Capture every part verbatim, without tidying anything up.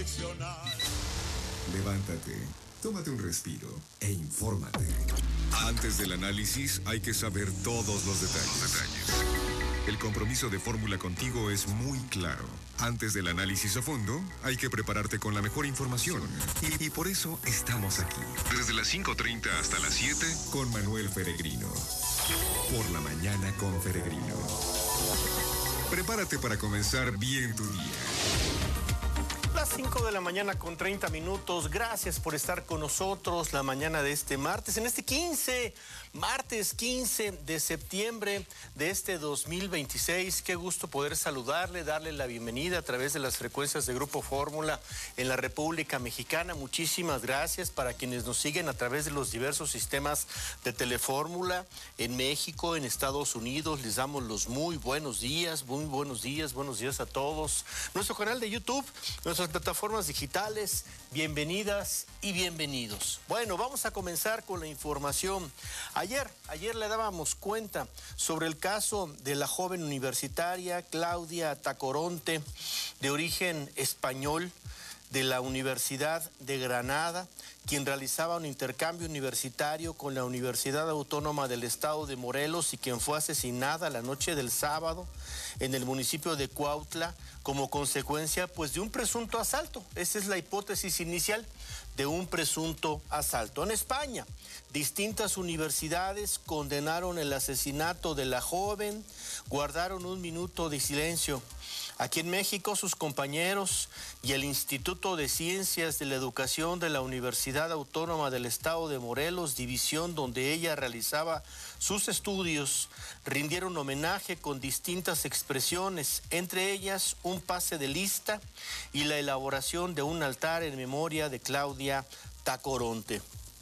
excepcional. Levántate, tómate un respiro e infórmate. Antes del análisis hay que saber todos los detalles. Los detalles. El compromiso de Fórmula contigo es muy claro. Antes del análisis a fondo, hay que prepararte con la mejor información. Y, y por eso estamos aquí. Desde las cinco treinta hasta las siete, con Manuel Feregrino. Por la mañana con Feregrino. Prepárate para comenzar bien tu día. Las cinco de la mañana con treinta minutos. Gracias por estar con nosotros la mañana de este martes, en este quince, martes quince de septiembre de este dos mil veintiséis. Qué gusto poder saludarle, darle la bienvenida a través de las frecuencias de Grupo Fórmula en la República Mexicana. Muchísimas gracias para quienes nos siguen a través de los diversos sistemas de Telefórmula en México, en Estados Unidos. Les damos los muy buenos días, muy buenos días, buenos días a todos. Nuestro canal de YouTube, nuestras plataformas digitales, bienvenidas y bienvenidos. Bueno, vamos a comenzar con la información. Ayer, ayer le dábamos cuenta sobre el caso de la joven universitaria Claudia Tacoronte, de origen español, de la Universidad de Granada, quien realizaba un intercambio universitario con la Universidad Autónoma del Estado de Morelos y quien fue asesinada la noche del sábado en el municipio de Cuautla como consecuencia pues de un presunto asalto. Esa es la hipótesis inicial, de un presunto asalto. En España, distintas universidades condenaron el asesinato de la joven, guardaron un minuto de silencio. Aquí en México, sus compañeros y el Instituto de Ciencias de la Educación de la Universidad Autónoma del Estado de Morelos, división donde ella realizaba sus estudios, rindieron homenaje con distintas expresiones, entre ellas un pase de lista y la elaboración de un altar en memoria de Claudia Tacoronte.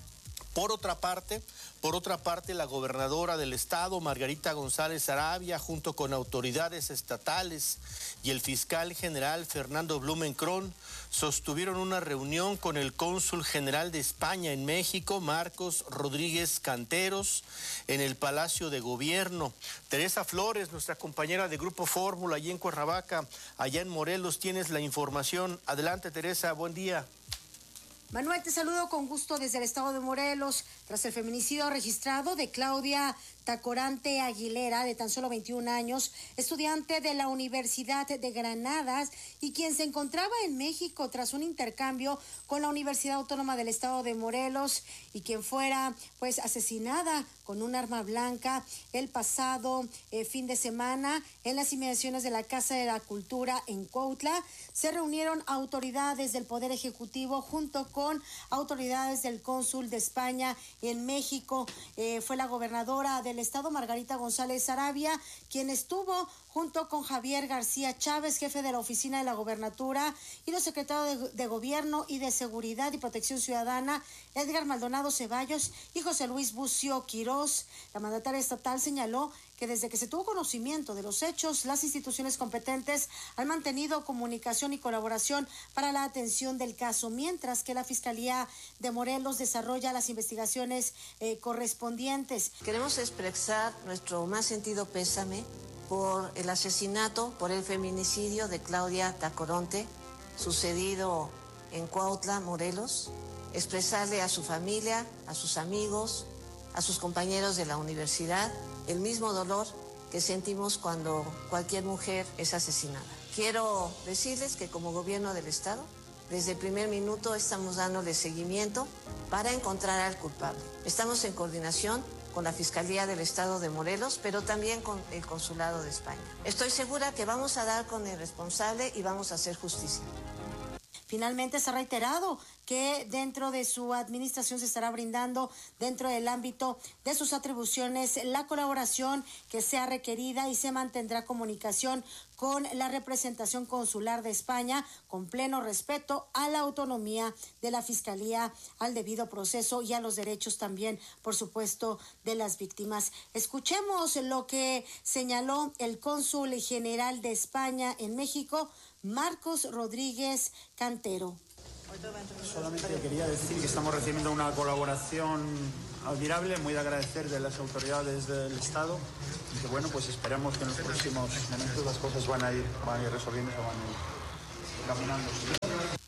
Por otra parte, Por otra parte, la gobernadora del estado, Margarita González Arabia, junto con autoridades estatales y el fiscal general Fernando Blumenkron, sostuvieron una reunión con el cónsul general de España en México, Marcos Rodríguez Canteros, en el Palacio de Gobierno. Teresa Flores, nuestra compañera de Grupo Fórmula, allí en Cuernavaca, allá en Morelos, tienes la información. Adelante, Teresa, buen día. Manuel, te saludo con gusto desde el estado de Morelos. Tras el feminicidio registrado de Claudia Tacoronte Aguilera, de tan solo veintiún años, estudiante de la Universidad de Granada y quien se encontraba en México tras un intercambio con la Universidad Autónoma del Estado de Morelos y quien fuera pues asesinada con un arma blanca el pasado eh, fin de semana en las inmediaciones de la Casa de la Cultura en Cuautla. Se reunieron autoridades del Poder Ejecutivo junto con autoridades del cónsul de España en México. Eh, fue la gobernadora del estado, Margarita González Arabia, quien estuvo junto con Javier García Chávez, jefe de la oficina de la gobernatura, y los secretarios de, de Gobierno y de Seguridad y Protección Ciudadana, Edgar Maldonado Ceballos y José Luis Bucio Quirós. La mandataria estatal señaló que desde que se tuvo conocimiento de los hechos, las instituciones competentes han mantenido comunicación y colaboración para la atención del caso, mientras que la Fiscalía de Morelos desarrolla las investigaciones eh, correspondientes. Queremos expresar nuestro más sentido pésame por el asesinato, por el feminicidio de Claudia Tacoronte, sucedido en Cuautla, Morelos. Expresarle a su familia, a sus amigos, a sus compañeros de la universidad, el mismo dolor que sentimos cuando cualquier mujer es asesinada. Quiero decirles que como gobierno del estado, desde el primer minuto estamos dándole seguimiento para encontrar al culpable. Estamos en coordinación con la Fiscalía del Estado de Morelos, pero también con el Consulado de España. Estoy segura que vamos a dar con el responsable y vamos a hacer justicia. Finalmente se ha reiterado que dentro de su administración se estará brindando, dentro del ámbito de sus atribuciones, la colaboración que sea requerida y se mantendrá comunicación con la representación consular de España con pleno respeto a la autonomía de la Fiscalía, al debido proceso y a los derechos también, por supuesto, de las víctimas. Escuchemos lo que señaló el cónsul general de España en México, Marcos Rodríguez Cantero. Solamente quería decir que estamos recibiendo una colaboración admirable, muy de agradecer de las autoridades del Estado y que bueno, pues esperamos que en los próximos momentos las cosas van a ir, van a ir resolviendo, van a ir caminando.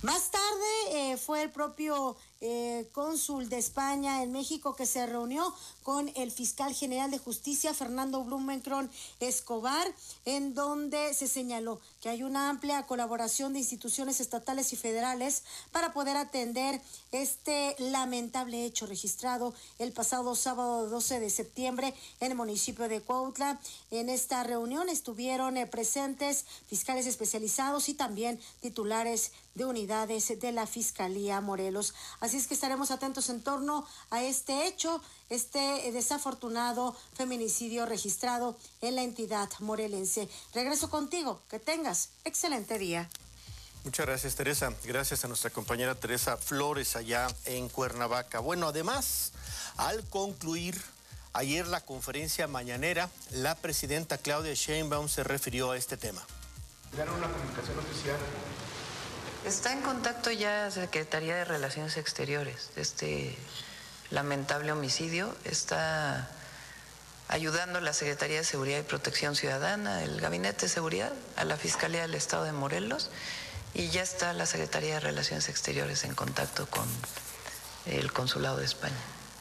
Más tarde eh, fue el propio eh, cónsul de España en México que se reunió con el fiscal general de justicia, Fernando Blumenkron Escobar, en donde se señaló que hay una amplia colaboración de instituciones estatales y federales para poder atender este lamentable hecho registrado el pasado sábado doce de septiembre en el municipio de Cuautla. En esta reunión estuvieron eh, presentes fiscales especializados y también titulares de unidades de la Fiscalía Morelos. Así es que estaremos atentos en torno a este hecho, este desafortunado feminicidio registrado en la entidad morelense. Regreso contigo, que tengas excelente día. Muchas gracias, Teresa. Gracias a nuestra compañera Teresa Flores allá en Cuernavaca. Bueno, además, al concluir ayer la conferencia mañanera, la presidenta Claudia Sheinbaum se refirió a este tema. ¿Dieron una comunicación oficial? Está en contacto ya Secretaría de Relaciones Exteriores de este lamentable homicidio. Está ayudando la Secretaría de Seguridad y Protección Ciudadana, el Gabinete de Seguridad, a la Fiscalía del Estado de Morelos, y ya está la Secretaría de Relaciones Exteriores en contacto con el Consulado de España.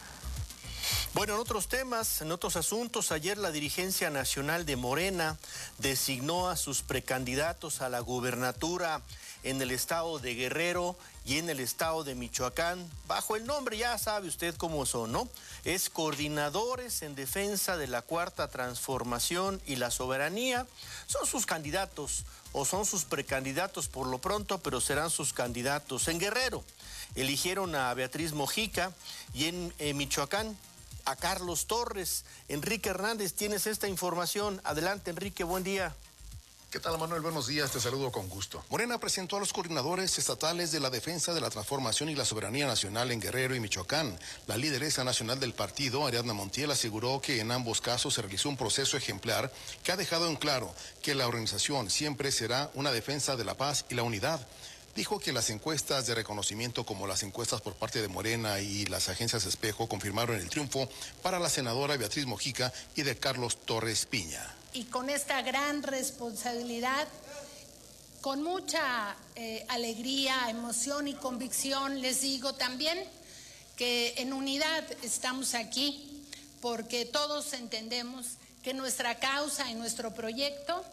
Bueno, en otros temas, en otros asuntos, ayer la dirigencia nacional de Morena designó a sus precandidatos a la gubernatura en el estado de Guerrero y en el estado de Michoacán, bajo el nombre, ya sabe usted cómo son, ¿no? Es Coordinadores en Defensa de la Cuarta Transformación y la Soberanía. Son sus candidatos o son sus precandidatos por lo pronto, pero serán sus candidatos. En Guerrero eligieron a Beatriz Mojica y en eh, Michoacán a Carlos Torres. Enrique Hernández, tienes esta información. Adelante, Enrique, buen día. ¿Qué tal, Manuel? Buenos días, te saludo con gusto. Morena presentó a los coordinadores estatales de la defensa de la transformación y la soberanía nacional en Guerrero y Michoacán. La lideresa nacional del partido, Ariadna Montiel, aseguró que en ambos casos se realizó un proceso ejemplar que ha dejado en claro que la organización siempre será una defensa de la paz y la unidad. Dijo que las encuestas de reconocimiento, como las encuestas por parte de Morena y las agencias Espejo, confirmaron el triunfo para la senadora Beatriz Mojica y de Carlos Torres Piña. Y con esta gran responsabilidad, con mucha eh, alegría, emoción y convicción, les digo también que en unidad estamos aquí porque todos entendemos que nuestra causa y nuestro proyecto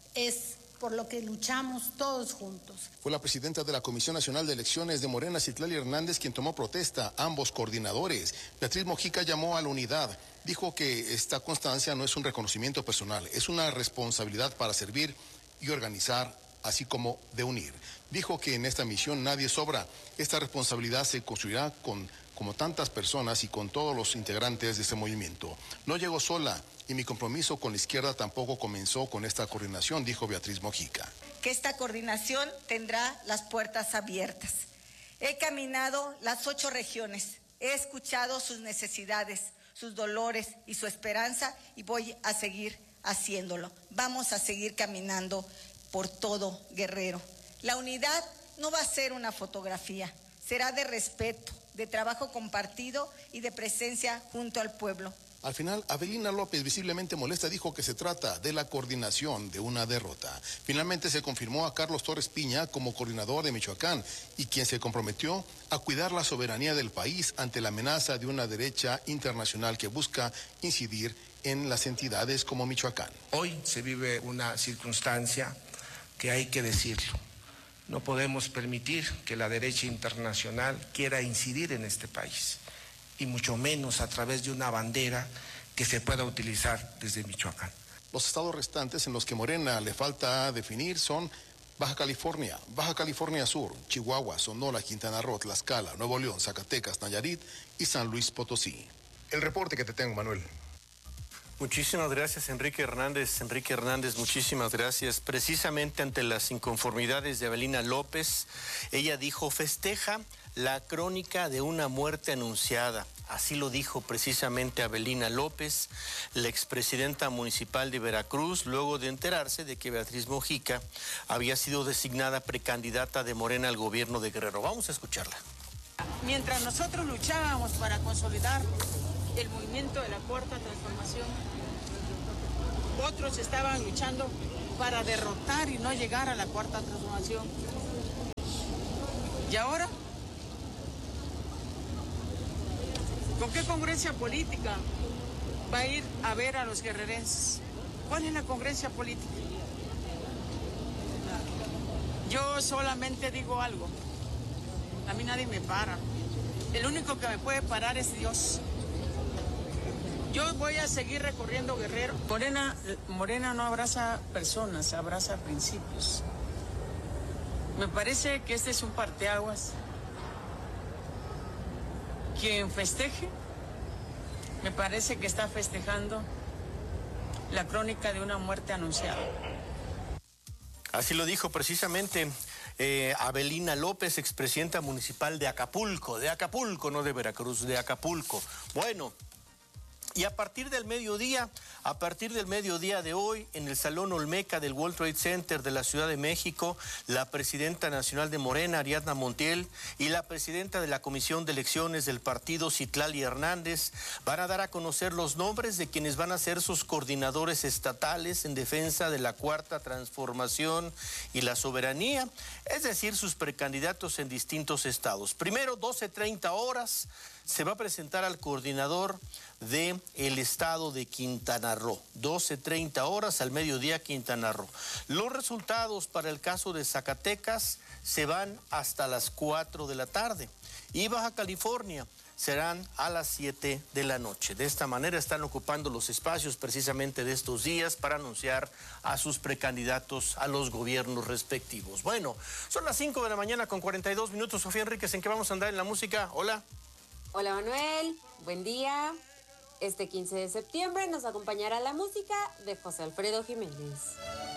es por lo que luchamos todos juntos. Fue la presidenta de la Comisión Nacional de Elecciones de Morena, Citlali Hernández, quien tomó protesta a ambos coordinadores. Beatriz Mojica llamó a la unidad. Dijo que esta constancia no es un reconocimiento personal, es una responsabilidad para servir y organizar, así como de unir. Dijo que en esta misión nadie sobra. Esta responsabilidad se construirá con, como tantas personas y con todos los integrantes de este movimiento. No llegó sola y mi compromiso con la izquierda tampoco comenzó con esta coordinación, dijo Beatriz Mojica. Que esta coordinación tendrá las puertas abiertas. He caminado las ocho regiones, he escuchado sus necesidades, sus dolores y su esperanza y voy a seguir haciéndolo. Vamos a seguir caminando por todo Guerrero. La unidad no va a ser una fotografía, será de respeto, de trabajo compartido y de presencia junto al pueblo. Al final, Avelina López, visiblemente molesta, dijo que se trata de la coordinación de una derrota. Finalmente se confirmó a Carlos Torres Piña como coordinador de Michoacán y quien se comprometió a cuidar la soberanía del país ante la amenaza de una derecha internacional que busca incidir en las entidades como Michoacán. Hoy se vive una circunstancia que hay que decirlo. No podemos permitir que la derecha internacional quiera incidir en este país, y mucho menos a través de una bandera que se pueda utilizar desde Michoacán. Los estados restantes en los que Morena le falta definir son Baja California, Baja California Sur, Chihuahua, Sonora, Quintana Roo, Tlaxcala, Nuevo León, Zacatecas, Nayarit y San Luis Potosí. El reporte que te tengo, Manuel. Muchísimas gracias, Enrique Hernández. Enrique Hernández, muchísimas gracias. Precisamente ante las inconformidades de Avelina López, ella dijo, festeja la crónica de una muerte anunciada. Así lo dijo precisamente Avelina López, la expresidenta municipal de Veracruz, luego de enterarse de que Beatriz Mojica había sido designada precandidata de Morena al gobierno de Guerrero. Vamos a escucharla. Mientras nosotros luchábamos para consolidar el movimiento de la Cuarta Transformación, otros estaban luchando para derrotar y no llegar a la Cuarta Transformación. ¿Y ahora? ¿Con qué congruencia política va a ir a ver a los guerrerenses? ¿Cuál es la congruencia política? Yo solamente digo algo. A mí nadie me para. El único que me puede parar es Dios. Yo voy a seguir recorriendo Guerrero. Morena, Morena no abraza personas, abraza principios. Me parece que este es un parteaguas. Quien festeje, me parece que está festejando la crónica de una muerte anunciada. Así lo dijo precisamente eh, Abelina López, expresidenta municipal de Acapulco, de Acapulco, no de Veracruz, de Acapulco. Bueno, y a partir del mediodía, a partir del mediodía de hoy, en el Salón Olmeca del World Trade Center de la Ciudad de México, la presidenta nacional de Morena, Ariadna Montiel, y la presidenta de la Comisión de Elecciones del partido, Citlali Hernández, van a dar a conocer los nombres de quienes van a ser sus coordinadores estatales en defensa de la Cuarta Transformación y la soberanía, es decir, sus precandidatos en distintos estados. Primero, doce treinta horas, se va a presentar al coordinador del estado de Quintana Roo. doce treinta horas al mediodía, Quintana Roo. Los resultados para el caso de Zacatecas se van hasta las cuatro de la tarde. Y Baja California serán a las siete de la noche. De esta manera están ocupando los espacios precisamente de estos días para anunciar a sus precandidatos a los gobiernos respectivos. Bueno, son las cinco de la mañana con cuarenta y dos minutos. Sofía Enríquez, ¿en qué vamos a andar en la música? Hola. Hola Manuel, buen día. Este quince de septiembre nos acompañará la música de José Alfredo Jiménez.